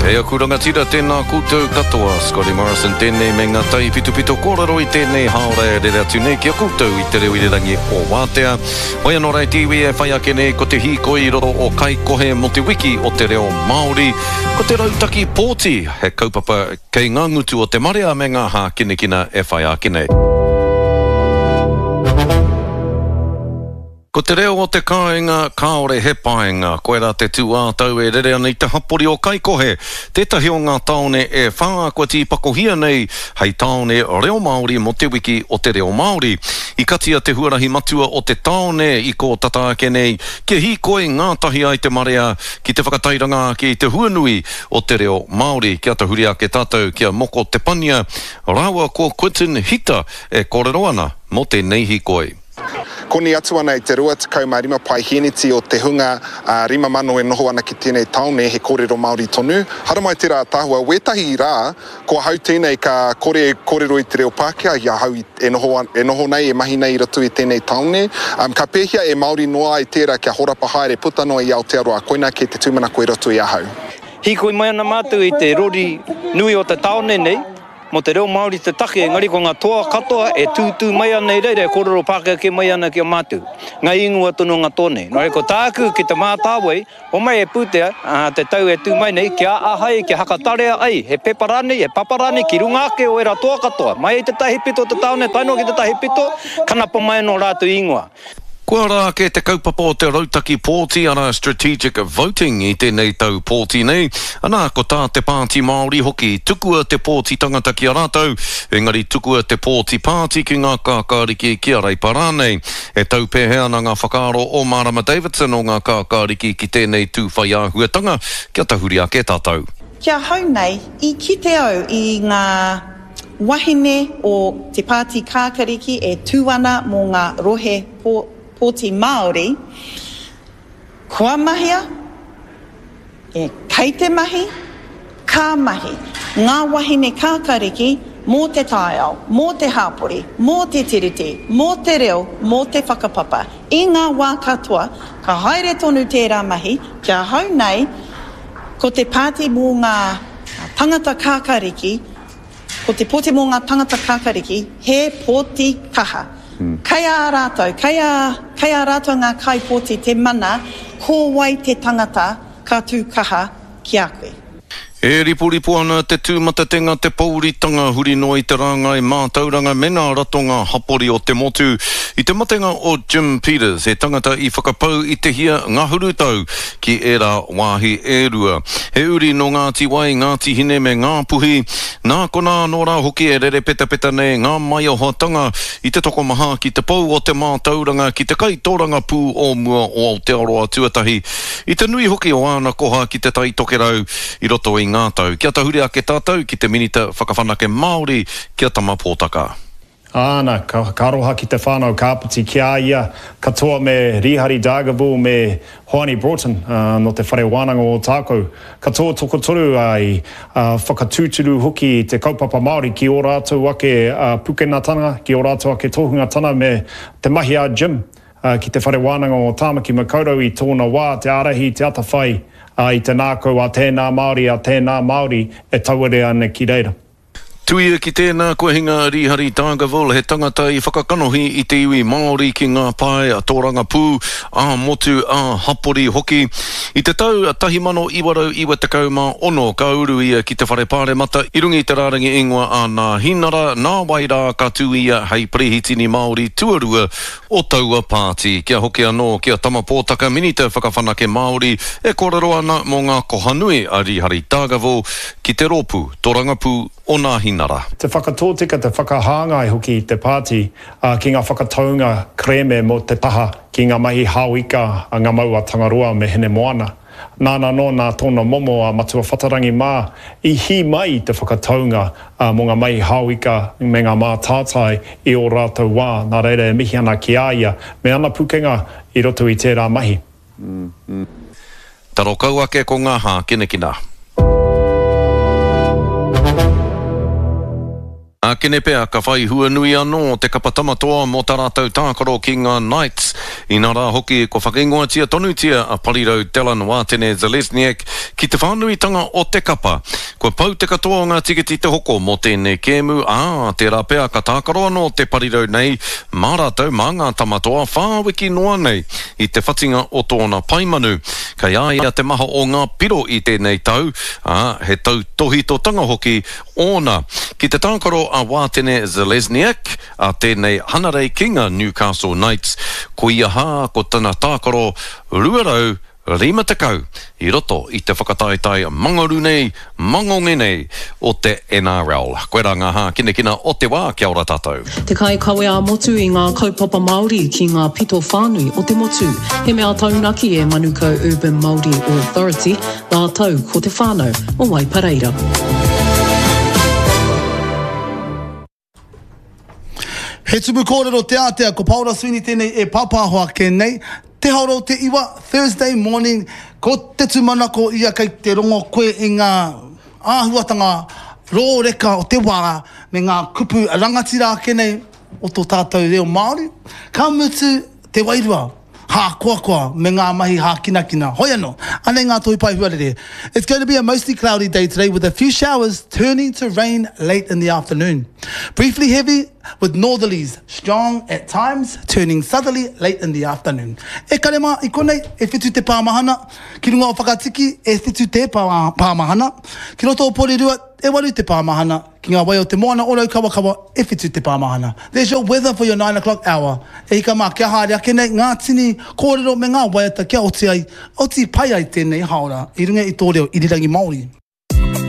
Hea kuranga tira tēnā koutou katoa, Scotty Morrison tēnei me ngā tai pito kōrero I tēnei haore re rea tūnei kia koutou I te reo I rangi o Wātea. Hoi anō rai tiwi e whai ake nei ko te hīkoi roro o kai kohe mo te wiki o te reo Māori. Ko te rautaki pōti, he kaupapa kei ngā ngutu o te marea me ngā hā kinekina e whai ake nei. Ko te reo o te kāinga, kāore he paenga, koe rā te tū ātau e rere ana I te hapori o kaikohe. Tētahi o ngā taone e whākua pakohia nei, hei taone reo Māori mo te wiki o te reo Māori. I katia te huarahi matua o te taone I ko tata ake nei, kia hīkoi ngātahi ai te marea ki te whakatairanga ki te huanui o te reo Māori. Kia te huri ake tātou, kia moko te pania, rāua ko Quentin Hita e kōrero ana mo te nei hīkoi. Koni atu ana I te rua tekau mai rima pai heneti o te hunga rima mano e noho ana ki tēnei taone he kōrero Māori tonu. Hara mai te rā tāhua, wetahi rā, kua hau tēnei ka kōrero I te reo Pākehā, ia hau e noho nei, e mahi nei I ratu I tēnei taone. Ka pēhia e Māori noa I tērā kia horapa haere putano I Aotearoa koina ke te tūmanako I ratu I ahau. Hikoi mai ana mātou I te rori nui o te taone nei, mo te reo Māori te take, engari ko ngā toa katoa e tūtū mai ana I reire, kōrero Pākehā ke mai ana ki a mātou. Ngā ingoa tono ngā tōne. Nō reko tāku ki te mātāwei, o mai e pūtea, te tau e tū mai nei, kia ahai, kia hakatarea ai, he peparani, he paparani, ki runga ake o era toa katoa. Mai e te tahi pito te taone, taino ki te tahi pito, kanapa mai no rātu ingoa. Kua rā ke te kaupapa o te rautaki pōti ana strategic voting I tēnei tau pōti nei. Ana ko tā te pāti Māori hoki tukua te pōti tangata ki a rātou. Engari tukua te pōti pāti ki ngā kākāriki ki a Reipara nei. E tau pēhea ana ngā whakaaro o Marama Davidson o ngā kākāriki ki tēnei tūwhai āhuatanga. Kia tahuri ake tātou. Kia hau nei, I kite au I ngā wahine o te pāti kākāriki e tūana mō ngā rohe pōti Māori, kua mahia, e kei te mahi, kā mahi, ngā wahine kākāriki, mō te tāiao, mō te hāpori, mō te tiriti, mō te reo, mō te whakapapa. I ngā wā katoa, ka haere tonu tērā mahi, kia hau nei, ko te pāti mō ngā tangata kākāriki, ko te pōti mō ngā tangata kākāriki, he pōti kaha. Kai a rātou, kai a rātou ngā kai pōti te mana, ko wai te tangata ka tū kaha ki a koe. E ripuripu ana te tūmata tenga te pauritanga huri no I te rangai mātauranga mena rato ngā hapori o te motu. I te matenga o Jim Peters, e tangata I whakapau I te hia ngahurutau ki era wāhi e rua. He uri no Ngāti Wai, Ngāti Hine me ngā puhi, nā kona nora hoki e rere peta nei ngā mai o hoatanga I te toko maha ki te pau o te mātauranga ki te kai tōranga pū o mua o Aotearoa tuatahi. I te nui hoki o ana koha ki te tai tokerau I roto I ngātau. Kia tahuri ake tātou ki te minita whakawhanake Māori, kia tama pōtaka. Āna, ka aroha ki te whānau kāputi ki a ia, katoa me Rihari Dargaville me Hoani Broughton no te whare wānanga o tākou. Katoa toko toru ai whakatūturu hoki te kaupapa Māori ki o rātou ake pukenatanga, ki o rātou ake tohungatana me te mahi a Jim ki te whare wānanga o Tāmaki Makaurau I tōna wā, te arahi, te atawhai, I te nākau a tēnā Māori e tauere ana ki reira. Tuia ki tēnā kua hinga Rihari Dargaville, he tangata I whakakanohi I te iwi Māori ki ngā pae a tōranga pū, a motu, a hapori hoki. I te tau a 1991 ka uru ia ki te whare pāre mata, I rungi te rārangi ingoa a nā hinara, nā wairā ka tū ia hei prehitini Māori tuarua o taua pāti. Kia hoki anō, kia tama pōtaka minita whakawhanake Māori, e kōrero ana mō ngā kohanui a Rihari Dargaville ki te rōpū, tōranga pū o nā hinara. Te whakatōtika, te whakahāngai hoki I te pāti ki ngā whakataunga kreme mo te taha ki ngā mahi hauika a ngā maua tangaroa me hene moana. Nāna no nā tōna momo a matua whatarangi mā I hi mai te whakataunga mo ngā mahi hauika me ngā mā tātai I o rātou wā. Nā reira e mihi ana ki aia me ana pukenga I roto I tērā mahi. Taro kau ake ko ngā hā kinekina. kene pea ka whai hua nui anō te kapatamatoa mō tā rātou tākaro ki ngā Knights. I nā rā hoki ko whakingoa tia tonu tia a Parirau Dylan Watene Zelezniak ki te whānuitanga o te kapa. Ko pau te katoa o ngā tiketi te hoko mō tēnei kēmu, te rā pea ka tākaro anō te Parirau nei, mā rātou mā ngā tamatoa whāwiki noa nei i te whatinga o tōna paimanu. Kai ia te maha o ngā piro i tēnei tau, he tau tohitotanga hoki ona. Ki te tākaro a Watene Zelezniak, a tēnei hanarei kinga Newcastle Knights, ko ia hā ko tana tākaro ruarau 5 tekau i roto i te whakataitai mangaru nei, mangonge nei o te NRL. Koe rā ngā hā kina o te wā, kia ora tātou. Te kai kawe a motu i ngā kaupapa Māori ki ngā pito whānui o te motu. He mea taunaki e Manukau Urban Māori Authority, nā tau ko te whānau o Waipareira. He tumu kōrero te atea ko Paula Sweeney tēnei e pāpāhoa ke nei. Te hauro te iwa, Thursday morning, ko te tumanako ia kei te rongo koe i ngā āhuatanga rōreka o te wā me ngā kupu rangatira ke nei o tō tātou reo Māori. Ka mutu te wairua, hā koa me ngā mahi hā kina. Hoi anō, anei ngā toi pai huarere. It's going to be a mostly cloudy day today with a few showers turning to rain late in the afternoon. Briefly heavy with northerlies, strong at times, turning southerly late in the afternoon. E karema, i konei, e whitu te pāmahana, ki runga o whakatiki, e whitu te pāmahana, ki roto o Porirua, e waru te pāmahana, ki ngā wai o te moana orau kawa, e whitu te pāmahana. There's your weather for your 9 o'clock hour. E hika mā kia haere ake nei, ngā tini kōrero me ngā waiata kia oti ai, oti pai ai tēnei haora, i runga i tō reo, irirangi Māori.